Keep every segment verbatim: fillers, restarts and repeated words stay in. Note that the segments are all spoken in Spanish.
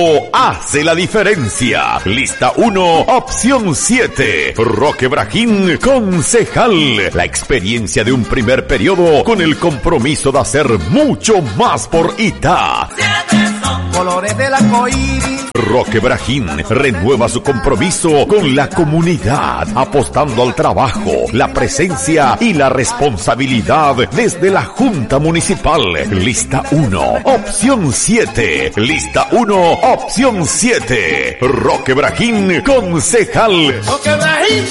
Hace la diferencia. Lista uno, opción siete. Roque Brajín, concejal. La experiencia de un primer periodo con el compromiso de hacer mucho más por Itá. Colores del arcoíris. Roque Brajín renueva su compromiso con la comunidad, apostando al trabajo, la presencia y la responsabilidad desde la Junta Municipal. Lista uno, opción siete. Lista uno, opción siete. Roque Brajín, concejal. Roque Brajín,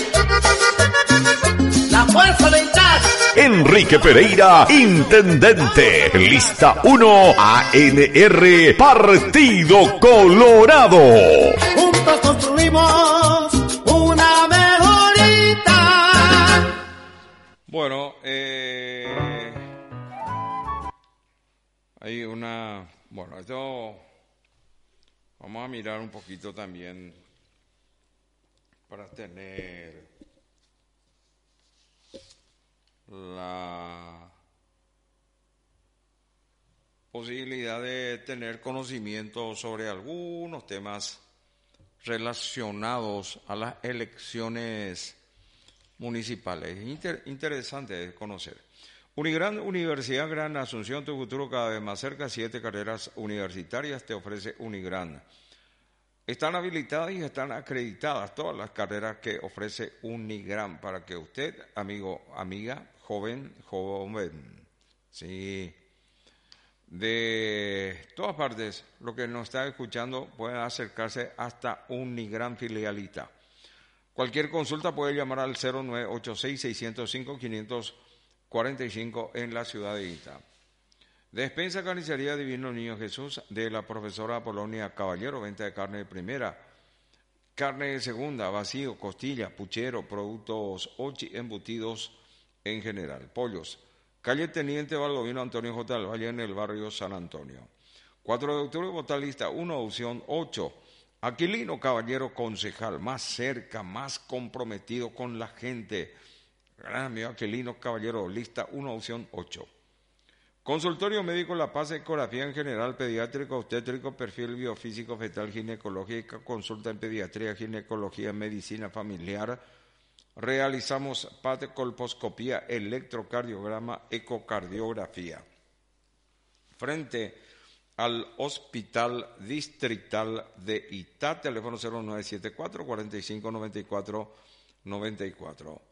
la fuerza de Itá. Enrique Pereira, intendente. Lista uno, A N R, Partido Colorado. Juntos construimos una mejorita. Bueno, eh, hay una... Bueno, esto... Vamos a mirar un poquito también para tener la posibilidad de tener conocimiento sobre algunos temas relacionados a las elecciones municipales. Inter- interesante de conocer. Unigran, Universidad Gran Asunción, tu futuro cada vez más cerca. Siete carreras universitarias te ofrece Unigran. Están habilitadas y están acreditadas todas las carreras que ofrece Unigran para que usted, amigo, amiga, joven, joven, sí, de todas partes, lo que nos está escuchando, pueden acercarse hasta Unigran filialita. Cualquier consulta puede llamar al cero nueve ocho seis, seis cero cinco, cinco cuatro cinco en la ciudad de Itá. Despensa Carnicería Divino Niño Jesús de la profesora Apolonia Caballero, venta de carne de primera, carne de segunda, vacío, costilla, puchero, productos ochi, embutidos en general, pollos. Calle Teniente Baldovino Antonio J. del Valle en el barrio San Antonio. cuatro de octubre, Botalista uno, opción ocho. Aquilino Caballero, concejal, más cerca, más comprometido con la gente. Gran amigo Aquilino Caballero, lista uno, opción ocho. Consultorio médico La Paz, ecografía en general, pediátrico, obstétrico, perfil biofísico, fetal, ginecológica, consulta en pediatría, ginecología, medicina familiar. Realizamos patecolposcopía, electrocardiograma, ecocardiografía. Frente al Hospital Distrital de Itá, teléfono cero nueve siete cuatro, cuatro cinco nueve cuatro nueve cuatro.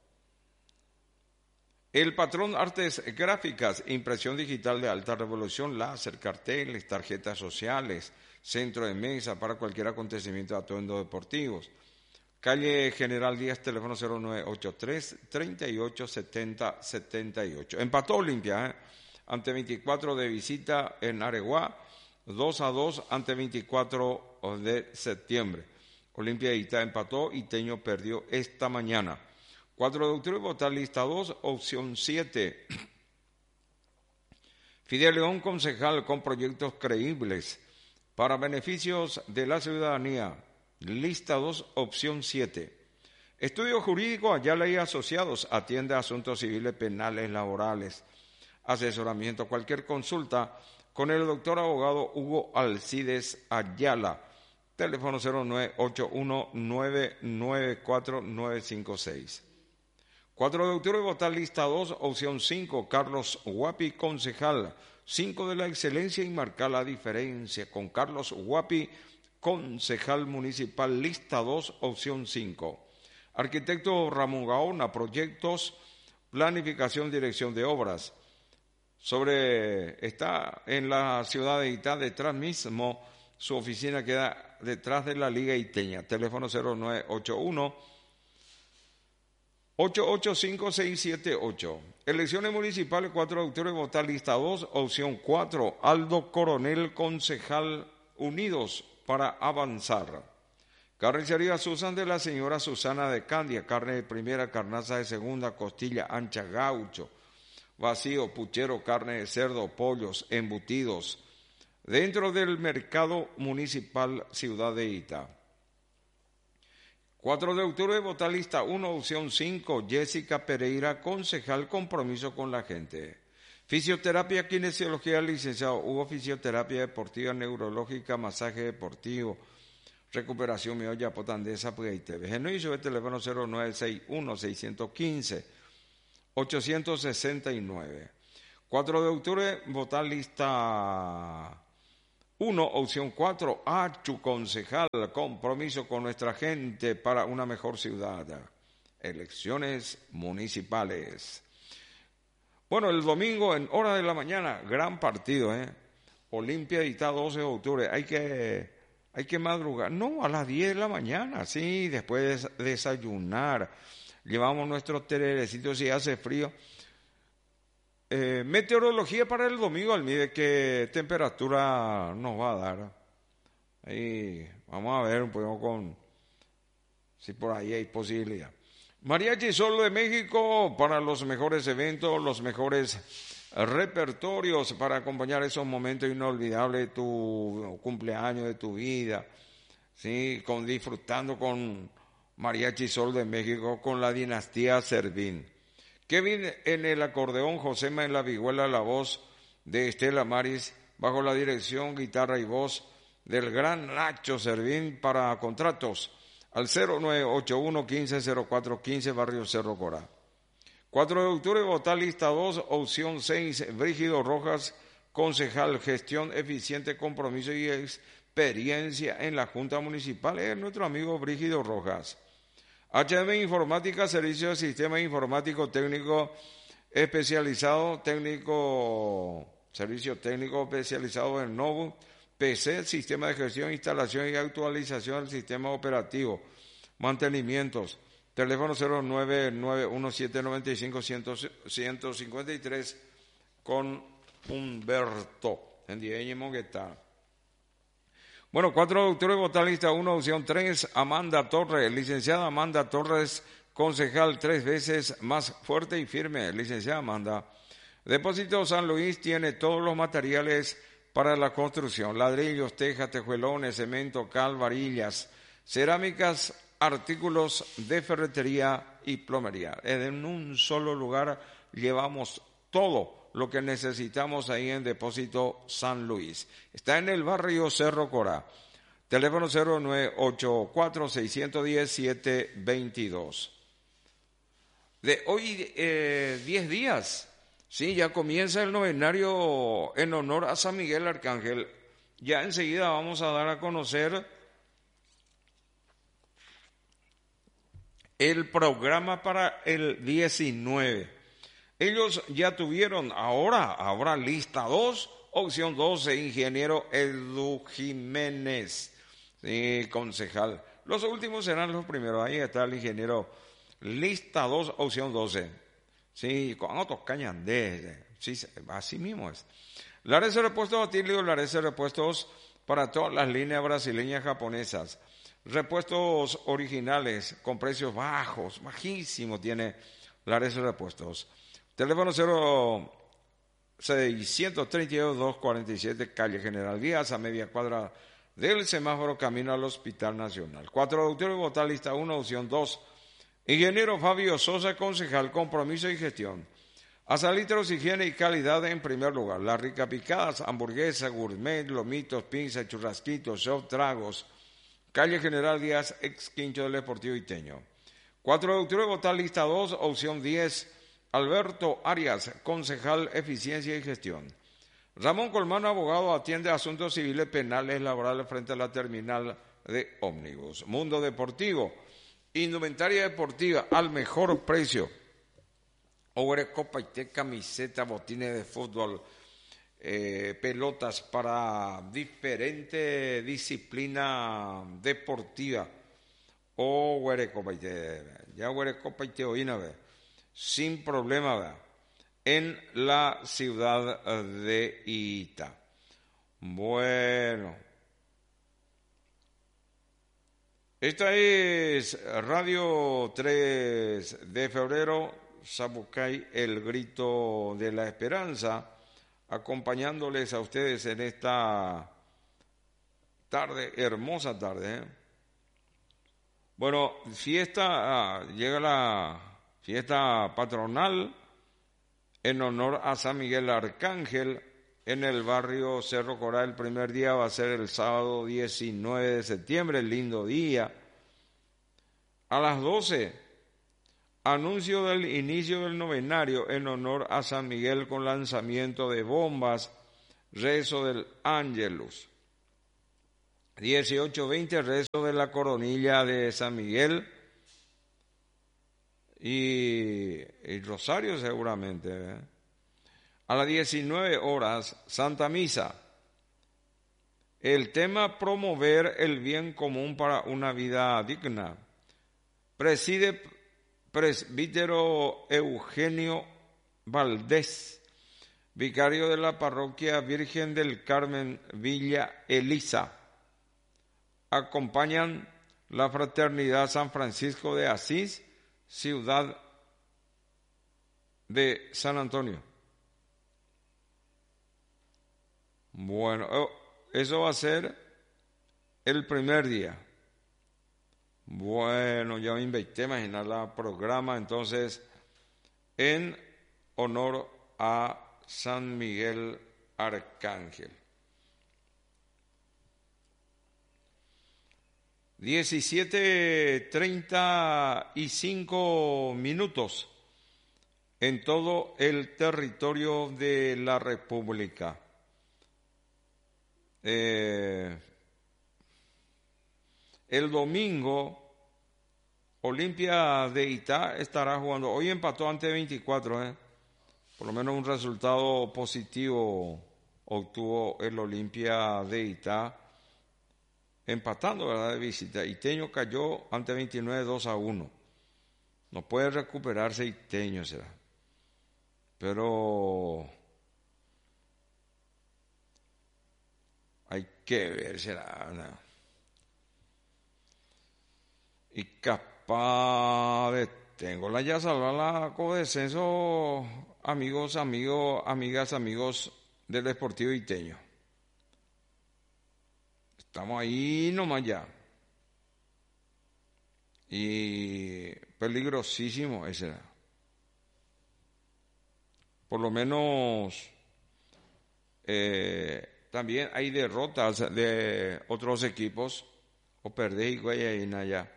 El Patrón Artes Gráficas, impresión digital de alta revolución, láser, carteles, tarjetas sociales, centro de mesa para cualquier acontecimiento de atuendos deportivos. Calle General Díaz, teléfono cero nueve ocho tres, treinta y ocho setenta setenta y ocho. Empató Olimpia, ¿eh? Ante veinticuatro de visita en Areguá, dos a dos ante veinticuatro de septiembre. Olimpia Itá empató y Teño perdió esta mañana. cuatro de octubre, votar lista dos, opción siete. Fidel León, concejal con proyectos creíbles para beneficios de la ciudadanía. Lista dos, opción siete. Estudio Jurídico Ayala y Asociados, atiende asuntos civiles, penales, laborales, asesoramiento, cualquier consulta con el doctor abogado Hugo Alcides Ayala. Teléfono cero nueve ocho uno nueve nueve cuatro nueve cinco seis. cuatro de octubre, votar lista dos, opción cinco, Carlos Huapi, concejal. cinco de la excelencia y marcar la diferencia con Carlos Huapi, concejal municipal, lista dos, opción cinco. Arquitecto Ramón Gaona, proyectos, planificación, dirección de obras. Sobre, está en la ciudad de Itá, detrás mismo, su oficina queda detrás de la Liga Iteña. Teléfono cero nueve ocho uno ocho ocho cinco seis siete ocho. Elecciones municipales, cuatro de octubre, votar lista dos, opción cuatro. Aldo Coronel, concejal, Unidos para Avanzar. Carnicería Susan de la señora Susana de Candia, carne de primera, carnaza de segunda, costilla ancha, gaucho, vacío, puchero, carne de cerdo, pollos, embutidos, dentro del mercado municipal Ciudad de Itá. cuatro de octubre, votar lista uno, opción cinco, Jessica Pereira, concejal, compromiso con la gente. Fisioterapia, kinesiología, licenciado Hugo, fisioterapia deportiva, neurológica, masaje deportivo, recuperación miolla, potandesa, pues ahí te ves. En el teléfono cero nueve seis uno, seis uno cinco, ocho seis nueve. cuatro de octubre, votar lista uno, opción cuatro, Achu, concejal, compromiso con nuestra gente para una mejor ciudad. Elecciones municipales. Bueno, el domingo en hora de la mañana, gran partido, ¿eh? Olimpia y está doce de octubre, hay que, hay que madrugar. No, a las diez de la mañana, sí, después de desayunar. Llevamos nuestros tererecitos si hace frío. Eh, meteorología para el domingo, al mide qué temperatura nos va a dar. Ahí vamos a ver un poco con si por ahí hay posibilidad. Mariachi Sol de México para los mejores eventos, los mejores repertorios para acompañar esos momentos inolvidables de tu cumpleaños, de tu vida, sí, con disfrutando con Mariachi Sol de México, con la dinastía Servín. Kevin en el acordeón, Josema en la vihuela, la voz de Estela Maris, bajo la dirección, guitarra y voz del gran Nacho Servín para contratos al cero nueve ocho uno, quince cero cuatro quince, Barrio Cerro Corá. cuatro de octubre, votar lista dos, opción seis, Brígido Rojas, concejal, gestión eficiente, compromiso y experiencia en la Junta Municipal, es nuestro amigo Brígido Rojas. H M Informática, servicio de sistema informático técnico especializado, técnico, servicio técnico especializado en Novo, P C, sistema de gestión, instalación y actualización del sistema operativo, mantenimientos, teléfono cero nueve nueve uno siete nueve cinco uno cinco tres con Humberto, en Dieñemo que está. Bueno, cuatro de octubre, votar lista uno, opción tres, Amanda Torres, licenciada Amanda Torres, concejal tres veces más fuerte y firme, licenciada Amanda. Depósito San Luis tiene todos los materiales para la construcción, ladrillos, tejas, tejuelones, cemento, cal, varillas, cerámicas, artículos de ferretería y plomería. En un solo lugar llevamos todo lo que necesitamos ahí en Depósito San Luis. Está en el barrio Cerro Corá. Teléfono cero nueve ocho cuatro, seis uno cero, siete dos dos. De hoy, eh, diez días. Sí, ya comienza el novenario en honor a San Miguel Arcángel. Ya enseguida vamos a dar a conocer el programa para el diecinueve. Ellos ya tuvieron, ahora habrá lista dos, opción doce, ingeniero Edu Jiménez, sí, concejal. Los últimos serán los primeros, ahí está el ingeniero, lista dos, opción doce. Sí, con otros cañandés, sí, así mismo es. Lares de repuestos Atilio, Lares de repuestos para todas las líneas brasileñas japonesas. Repuestos originales con precios bajos, bajísimos tiene Lares de repuestos. Teléfono cero seiscientos treinta y dos, doscientos cuarenta y siete, calle General Díaz, a media cuadra del semáforo, camino al Hospital Nacional. cuatro de octubre, votar lista uno, opción dos. Ingeniero Fabio Sosa, concejal, compromiso y gestión. Azalitros, higiene y calidad en primer lugar. Las ricas picadas, hamburguesa, gourmet, lomitos, pizza, churrasquitos, shop, tragos. Calle General Díaz, ex Quincho del Deportivo Iteño. cuatro de octubre, votar lista dos, opción diez. Alberto Arias, concejal, eficiencia y gestión. Ramón Colmano, abogado, atiende asuntos civiles, penales, laborales frente a la terminal de ómnibus. Mundo Deportivo, indumentaria deportiva al mejor precio. Obre, copa y té, camiseta, botines de fútbol, eh, pelotas para diferente disciplina deportiva. Obre, copa y té, ya obre, copa y té, oína, ve. Sin problema, ¿verdad? En la ciudad de Ita. Bueno, esta es Radio tres de febrero, Sabucay, el grito de la esperanza, acompañándoles a ustedes en esta tarde, hermosa tarde, ¿eh? Bueno, fiesta, ah, llega la fiesta patronal en honor a San Miguel Arcángel en el barrio Cerro Corá. El primer día va a ser el sábado diecinueve de septiembre, lindo día. A las doce, anuncio del inicio del novenario en honor a San Miguel con lanzamiento de bombas, rezo del Ángelus. dieciocho veinte, rezo de la coronilla de San Miguel y, y rosario seguramente. ¿eh? A las diecinueve horas, Santa Misa. El tema: promover el bien común para una vida digna. Preside presbítero Eugenio Valdés, vicario de la parroquia Virgen del Carmen, Villa Elisa. Acompañan la Fraternidad San Francisco de Asís, ciudad de San Antonio. Bueno, eso va a ser el primer día. Bueno, ya me inventé imaginar la programa entonces en honor a San Miguel Arcángel. diecisiete treinta y cinco minutos en todo el territorio de la República. Eh, el domingo, Olimpia de Itá estará jugando. Hoy empató ante veinticuatro, ¿eh? Por lo menos un resultado positivo obtuvo el Olimpia de Itá, empatando, ¿verdad?, de visita. Iteño cayó ante veintinueve, dos a uno. No puede recuperarse Iteño, será. Pero hay que ver, será. ¿no? Y capaz de tengo la ya salva la codescenso, amigos, amigos, amigas, amigos del Deportivo Iteño. Estamos ahí nomás ya. Y peligrosísimo ese. Por lo menos eh, también hay derrotas de otros equipos. O perdés y Guayaquil allá.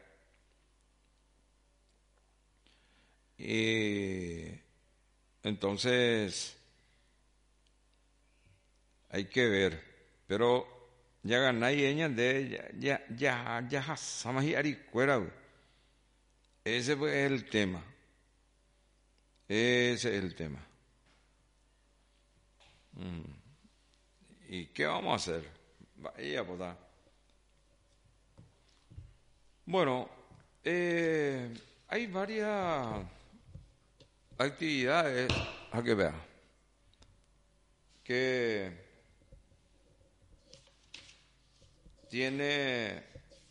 Y entonces hay que ver. Pero ya ganáis de ya ya ya hasama y aricuera. Ese pues es el tema. Ese es el tema. Mm. ¿Y qué vamos a hacer? Vaya, pues. Bueno, eh, hay varias actividades, a que vea, que tiene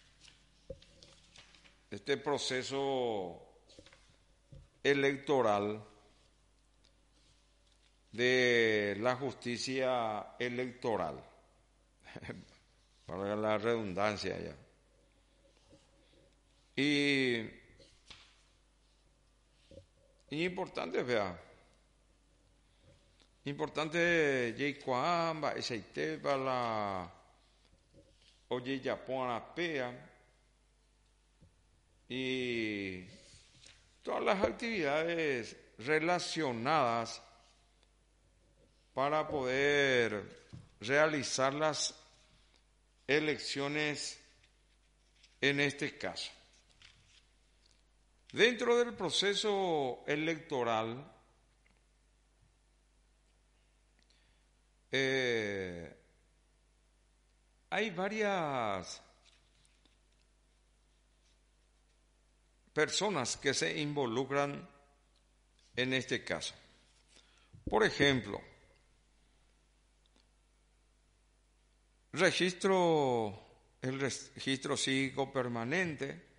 este proceso electoral de la justicia electoral, para la redundancia ya. Y, y importante, vea, importante, Yeicuamba, Esaiteba, la Oye Japón, la Pea, y todas las actividades relacionadas para poder realizar las elecciones en este caso. Dentro del proceso electoral, eh, hay varias personas que se involucran en este caso. Por ejemplo, registro, el registro cívico permanente.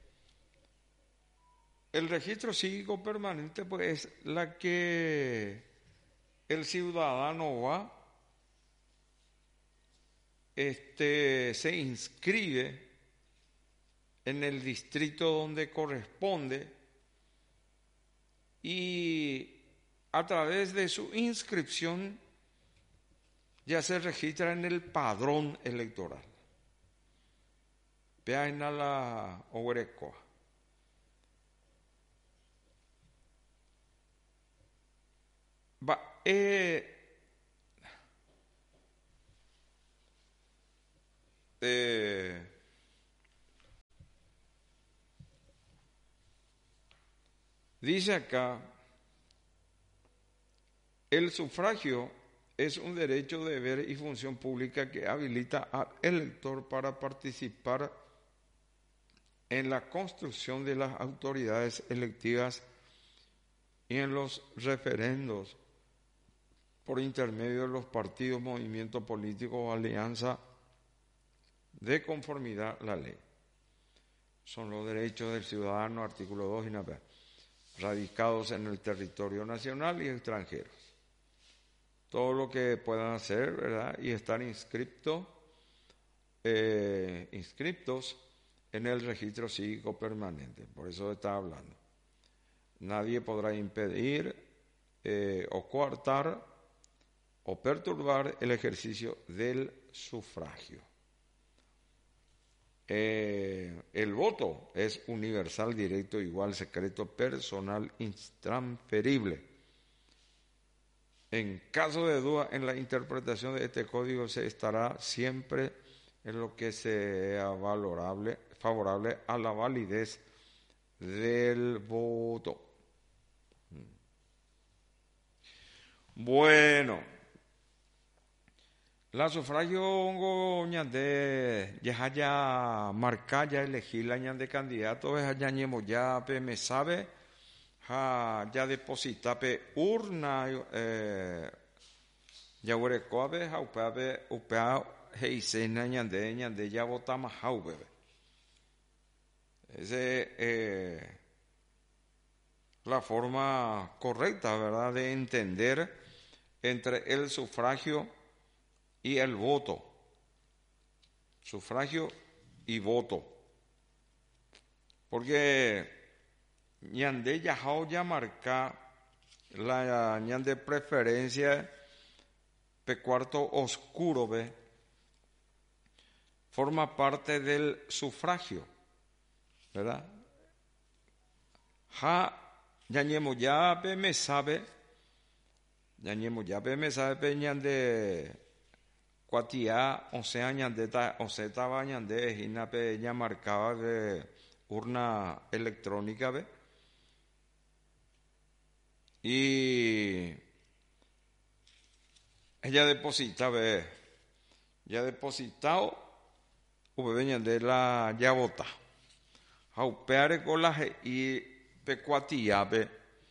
El registro cívico permanente, pues, es la que el ciudadano va, este, se inscribe en el distrito donde corresponde y a través de su inscripción ya se registra en el padrón electoral. Peaina la Oguerecoa. Va, eh, eh, dice acá, el sufragio es un derecho, deber y función pública que habilita al elector para participar en la construcción de las autoridades electivas y en los referendos por intermedio de los partidos, movimientos políticos o alianza de conformidad a la ley. Son los derechos del ciudadano, artículo dos, y nada, radicados en el territorio nacional y extranjeros. Todo lo que puedan hacer, ¿verdad? Y estar inscriptos, eh, inscriptos en el registro cívico permanente. Por eso está hablando. Nadie podrá impedir eh, o coartar o perturbar el ejercicio del sufragio. Eh, el voto es universal, directo, igual, secreto, personal, intransferible. En caso de duda en la interpretación de este código, se estará siempre en lo que sea valorable, favorable a la validez del voto. Bueno, la sufragio ongo ñande yahaya marcaya elegir la ñande candidato es allá ñemoya pe me sabe ha ya deposita pe urna eh ya huerecoabe ha upeabe upea heisena ñande ñande ya vota mahaube. Ese eh la forma correcta, ¿verdad?, de entender entre el sufragio y el voto. Sufragio y voto. Porque ñande yajao ya marca la ñande preferencia pe cuarto oscuro, ve, forma parte del sufragio, ¿verdad? Ja yañemo ya pe me sabe, yañemo ya pe me sabe pe ñande cuatía, o sea, ñande ta, o sea, estaba ñande hina pe ya marcaba de urna electrónica, ve, y ella deposita, ve, ya depositado, ube ñande la ya vota, jaupeare con la y pecuatía, pe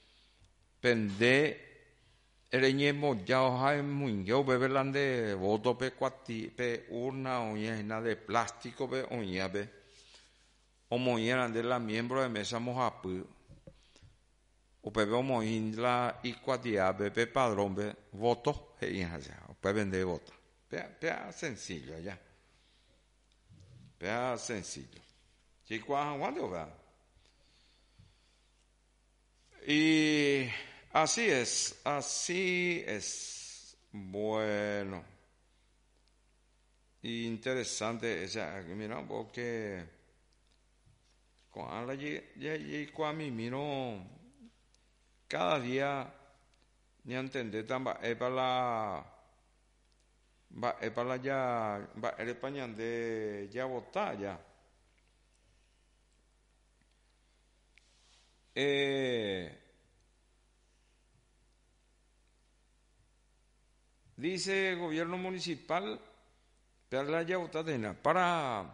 pende ereñemo ya hoja muy yo bebe de voto pe cuati pe urna o llena de plástico pe oña pe o moñera de la miembro de mesa mojapu o pe vemos la y cuatia pe pe padrón pe voto e ya o pe vende vota pe pe sencillo ya pe sencillo chico aguante va. Y así es, así es. Bueno. Interesante esa, mira, porque cuando ya mi miro cada día ni entender tan va es para la va es para ya va el español de ya votar ya. Eh, dice gobierno municipal para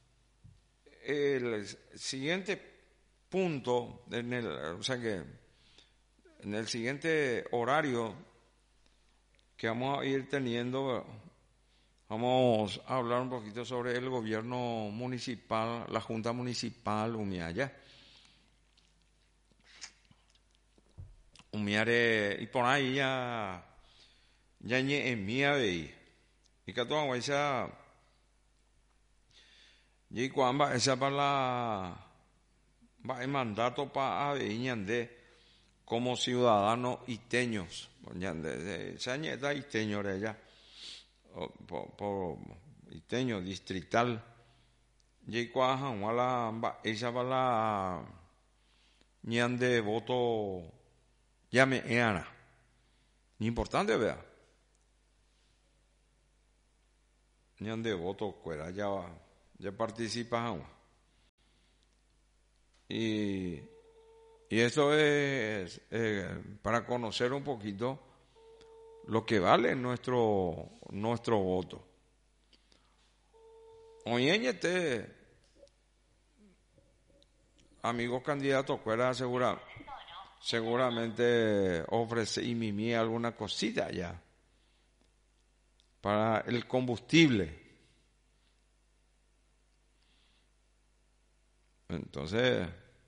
el siguiente punto, en el, o sea que en el siguiente horario que vamos a ir teniendo, vamos a hablar un poquito sobre el gobierno municipal, la Junta Municipal Umiaya. Umiare, y por ahí ya, ya ni en mía veí. Y que todo esa, y cuando esa para la, va el mandato para aveñan de como ciudadanos iteños. Se añada iteño de allá, por, por iteño distrital. Y cuajan, wala, ella va la ñande voto, llame eana. Importante, ¿verdad? Ñande voto, cuera, ya, ya participa. Y, y eso es eh, para conocer un poquito lo que vale nuestro, nuestro voto. Hoy en este, amigos candidatos, cuera asegura, seguramente ofrece y mimi alguna cosita ya para el combustible. Entonces,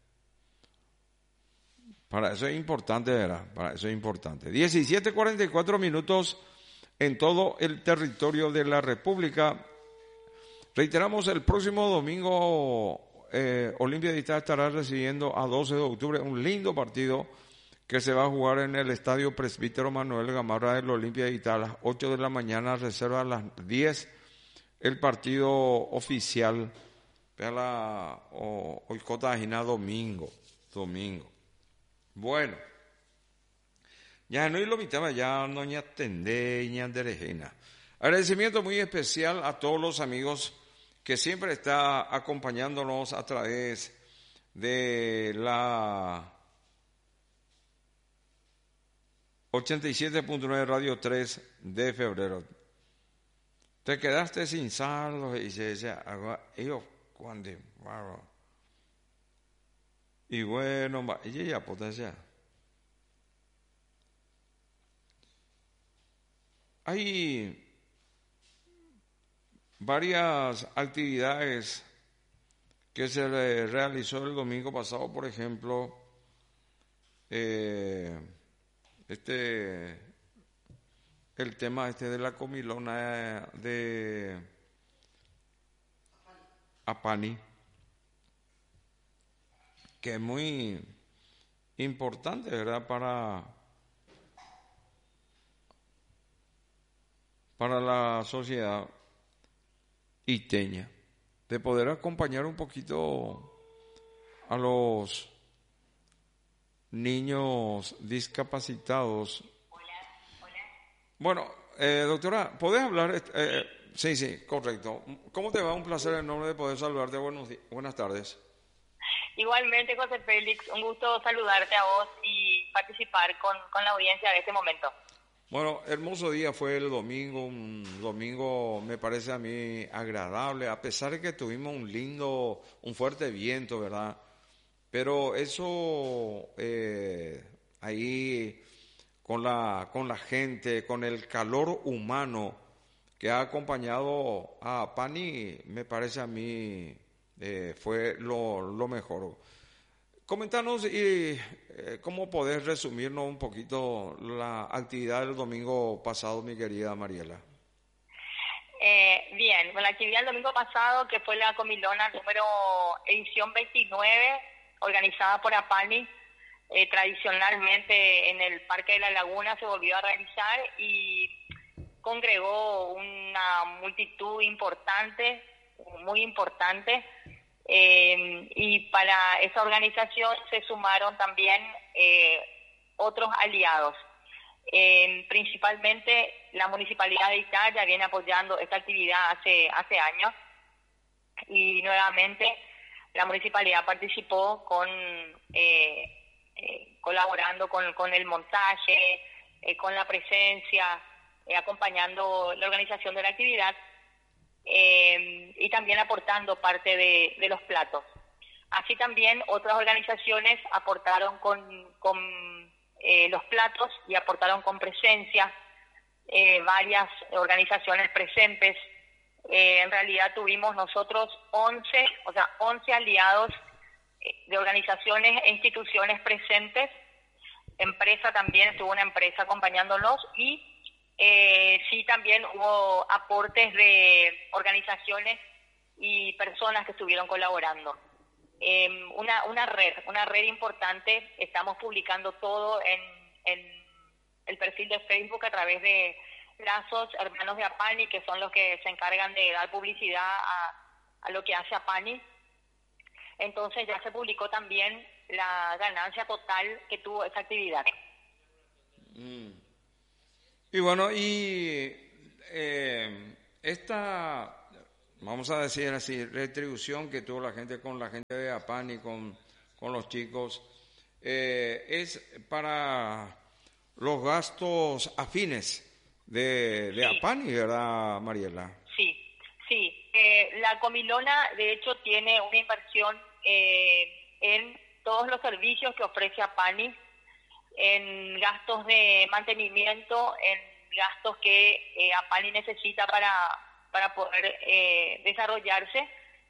para eso es importante, ¿verdad? Para eso es importante. diecisiete cuarenta y cuatro minutos en todo el territorio de la República. Reiteramos, el próximo domingo eh, Olimpia de Itá estará recibiendo a doce de octubre un lindo partido que se va a jugar en el Estadio Presbítero Manuel Gamarra del Olimpia de Itá a las ocho de la mañana, reserva a las diez el partido oficial. La Oicota Ajina domingo, domingo. Bueno, ya no hay lo mitad, ya no ña tendé, ña derejena. Agradecimiento muy especial a todos los amigos que siempre está acompañándonos a través de la ochenta y siete punto nueve Radio tres de febrero. Te quedaste sin saldo y se decía, ellos cuando, wow. Y bueno, ella ya potencia. Hay varias actividades que se realizó el domingo pasado, por ejemplo, eh, este, el tema este de la comilona de Apani, que es muy importante, ¿verdad?, para, para la sociedad iteña, de poder acompañar un poquito a los niños discapacitados. Hola, hola. Bueno, eh, doctora, ¿podés hablar? Eh, sí, sí, correcto. ¿Cómo te va? Un placer enorme de poder saludarte. Buenos días, buenas tardes. Igualmente, José Félix, un gusto saludarte a vos y participar con, con la audiencia de este momento. Bueno, hermoso día fue el domingo, un domingo me parece a mí agradable, a pesar de que tuvimos un lindo, un fuerte viento, ¿verdad? Pero eso eh, ahí con la, con la gente, con el calor humano que ha acompañado a Pani, me parece a mí eh, fue lo, lo mejor. Coméntanos y eh, cómo podés resumirnos un poquito la actividad del domingo pasado, mi querida Mariela. Eh, bien, con la actividad del domingo pasado, que fue la comilona número edición veintinueve, organizada por APANI, eh, tradicionalmente en el Parque de la Laguna se volvió a realizar y congregó una multitud importante, muy importante. Eh, y para esa organización se sumaron también eh, otros aliados. Eh, principalmente la Municipalidad de Itá ya viene apoyando esta actividad hace, hace años y nuevamente la Municipalidad participó con eh, eh, colaborando con, con el montaje, eh, con la presencia, eh, acompañando la organización de la actividad. Eh, y también aportando parte de, de los platos. Así también otras organizaciones aportaron con, con eh, los platos y aportaron con presencia, eh, varias organizaciones presentes. Eh, en realidad tuvimos nosotros once, o sea, once aliados de organizaciones e instituciones presentes. Empresa también, tuvo una empresa acompañándolos y Eh, sí, también hubo aportes de organizaciones y personas que estuvieron colaborando. eh, una, una red, una red importante. Estamos publicando todo en, en el perfil de Facebook a través de Lazos Hermanos de Apani, que son los que se encargan de dar publicidad a, a lo que hace Apani. Entonces ya se publicó también la ganancia total que tuvo esa actividad. Mm. Y bueno, y eh, esta, vamos a decir así, retribución que tuvo la gente con la gente de Apani, con, con los chicos, eh, es para los gastos afines de, de Sí. Apani, ¿verdad, Mariela? Sí, sí. Eh, la Comilona, de hecho, tiene una inversión eh, en todos los servicios que ofrece Apani, en gastos de mantenimiento, en gastos que eh, Apani necesita para, para poder eh, desarrollarse.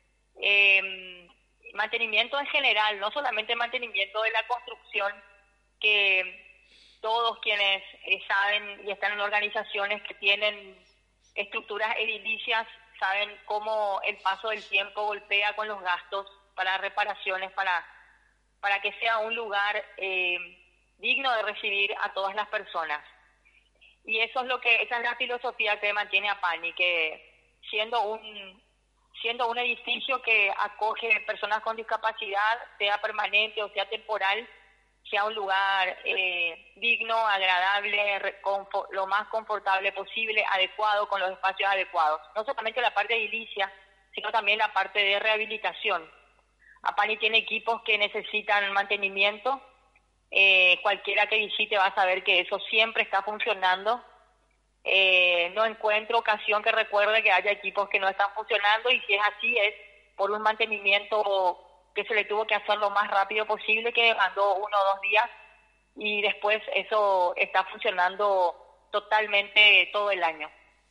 Eh, mantenimiento en general, no solamente mantenimiento de la construcción, que todos quienes eh, saben y están en organizaciones que tienen estructuras edilicias saben cómo el paso del tiempo golpea con los gastos para reparaciones, para, para que sea un lugar eh, digno de recibir a todas las personas. Y eso es lo que, esa es la filosofía que mantiene Apani, que siendo un siendo un edificio que acoge personas con discapacidad, sea permanente o sea temporal, sea un lugar eh, digno, agradable, confo- lo más confortable posible, adecuado, con los espacios adecuados. No solamente la parte edilicia, sino también la parte de rehabilitación. Apani tiene equipos que necesitan mantenimiento. Eh, cualquiera que visite va a saber que eso siempre está funcionando. Eh, no encuentro ocasión que recuerde que haya equipos que no están funcionando, y si es así es por un mantenimiento que se le tuvo que hacer lo más rápido posible, que demandó uno o dos días, y después eso está funcionando totalmente todo el año.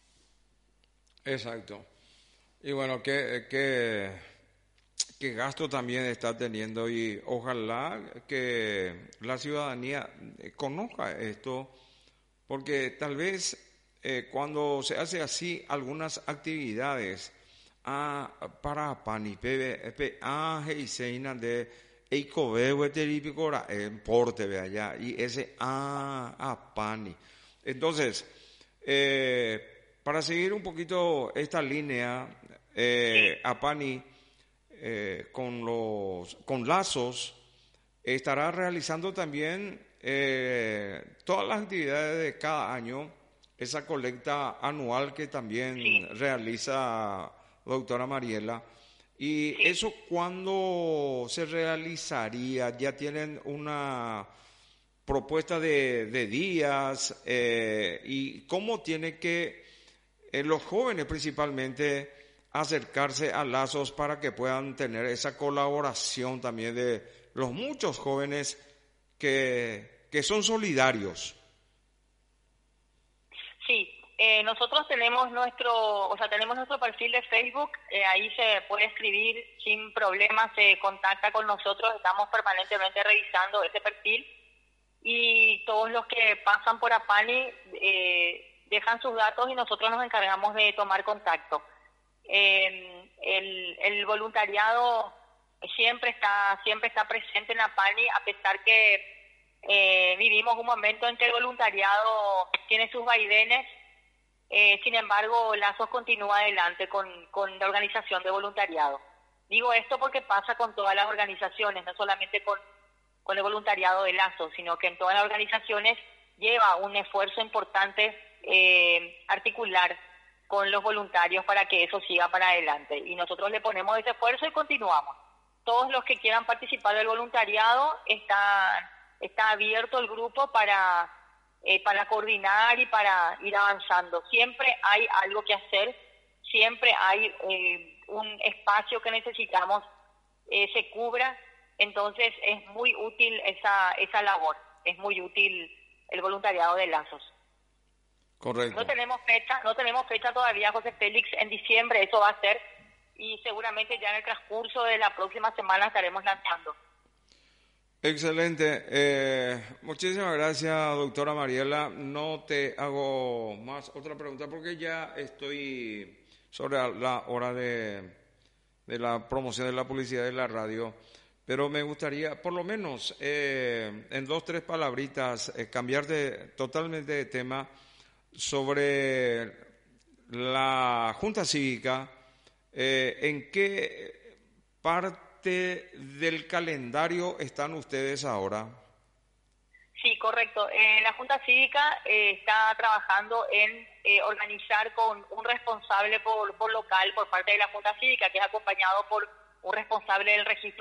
Exacto. Y bueno, ¿qué, qué, qué gasto también está teniendo? Y ojalá que la ciudadanía conozca esto, porque tal vez eh, cuando se hace así algunas actividades a, para Apani, pe a heiseina de eikove weteripicora en porte ve allá, y ese a Apani. Entonces, eh, para seguir un poquito esta línea, eh, Apani eh, con los con Lazos estará realizando también eh, todas las actividades de cada año, esa colecta anual que también Sí. realiza la doctora Mariela. ¿Y Sí. eso cuándo se realizaría? ¿Ya tienen una propuesta de, de días? Eh, ¿Y cómo tiene que eh, los jóvenes principalmente acercarse a Lazos para que puedan tener esa colaboración también de los muchos jóvenes que, que son solidarios? Sí, eh, nosotros tenemos nuestro, o sea, tenemos nuestro perfil de Facebook, eh, ahí se puede escribir sin problema, se contacta con nosotros, estamos permanentemente revisando ese perfil, y todos los que pasan por Apani eh, dejan sus datos y nosotros nos encargamos de tomar contacto. Eh, el, el voluntariado siempre está siempre está presente en Apani, a pesar que eh, vivimos un momento en que el voluntariado tiene sus vaivenes. Eh, sin embargo, Lazos continúa adelante con, con la organización de voluntariado. Digo esto porque pasa con todas las organizaciones, no solamente con, con el voluntariado de Lazos, sino que en todas las organizaciones lleva un esfuerzo importante eh, articular con los voluntarios para que eso siga para adelante. Y nosotros le ponemos ese esfuerzo y continuamos. Todos los que quieran participar del voluntariado, está, está abierto el grupo para, eh, para coordinar y para ir avanzando. Siempre hay algo que hacer, siempre hay eh, un espacio que necesitamos eh, se cubra, entonces es muy útil esa, esa labor, es muy útil el voluntariado de Lazos. Correcto. No tenemos fecha, no tenemos fecha todavía, José Félix, en diciembre eso va a ser, y seguramente ya en el transcurso de la próxima semana estaremos lanzando. Excelente. Eh, muchísimas gracias, doctora Mariela. No te hago más otra pregunta porque ya estoy sobre la hora de, de la promoción de la publicidad de la radio, pero me gustaría, por lo menos, eh, en dos, tres palabritas, eh, cambiar de, totalmente de tema sobre la Junta Cívica. Eh, ¿En qué parte del calendario están ustedes ahora? Sí, correcto. Eh, la Junta Cívica eh, está trabajando en eh, organizar con un responsable por, por local por parte de la Junta Cívica, que es acompañado por un responsable del registro